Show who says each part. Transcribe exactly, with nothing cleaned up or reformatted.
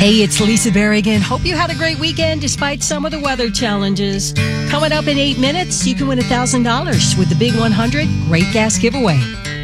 Speaker 1: Hey, it's Lisa Berrigan. Hope you had a great weekend despite some of the weather challenges. Coming up in eight minutes, you can win one thousand dollars with the Big one hundred Great Gas Giveaway.